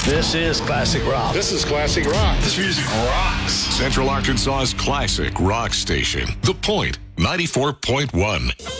This is classic rock. This is classic rock. This music rocks. Central Arkansas's classic rock station. The Point, 94.1.